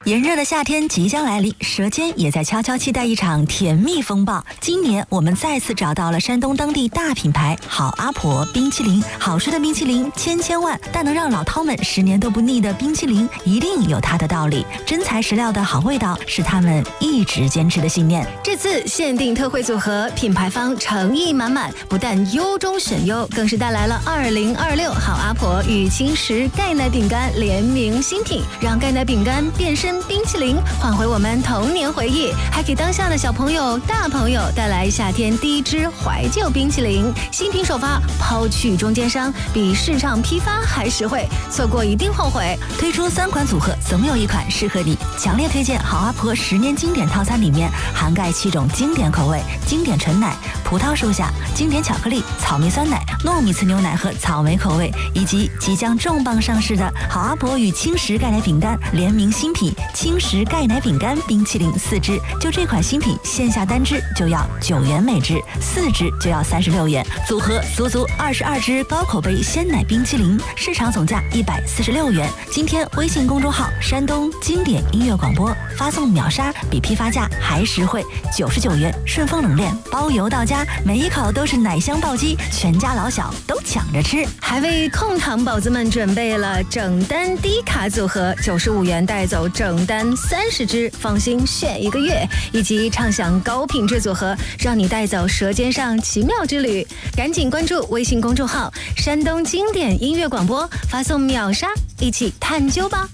炎热的夏天即将来临，舌尖也在悄悄期待一场甜蜜风暴。今年我们再次找到了山东当地大品牌好阿婆冰淇淋。好吃的冰淇淋千万，但能让老饕们10年都不腻的冰淇淋，一定有它的道理。真材实料的好味道是他们一直坚持的信念。 这次限定特惠组合，品牌方诚意满满，不但优中选优，更是带来了2026好阿婆与轻食钙奶饼干联名新品，让钙奶饼干变身冰淇淋，换回我们童年回忆，还给当下的小朋友、大朋友带来夏天第一支怀旧冰淇淋。新品首发，抛去中间商，比市场批发还实惠，错过一定后悔。 推出3款组合，总有一款适合你。强烈推荐好阿婆10年经典套餐，里面涵盖7种经典口味：经典纯奶、葡萄树下、经典巧克力、草莓酸奶、糯米糍牛奶和草莓口味，以及即将重磅上市的好阿婆与轻食钙奶饼干联名新品轻食钙奶饼干冰淇淋4支。就这款新品，线下单支就要9元每支，4支就要36元，组合足22支高口碑鲜奶冰淇淋，市场总价146元。今天微信公众号山东经典音乐广播发送秒杀，比批发价还实惠，99元顺丰冷链包邮到家，每一口都是奶香暴击，全家老小都抢着吃。 还为控糖宝子们准备了整单低卡组合，95元带走整单30支，放心选1个月，以及畅享高品质组合，让你带走舌尖上奇妙之旅。赶紧关注微信公众号山东经典音乐广播，发送秒杀，一起探究吧。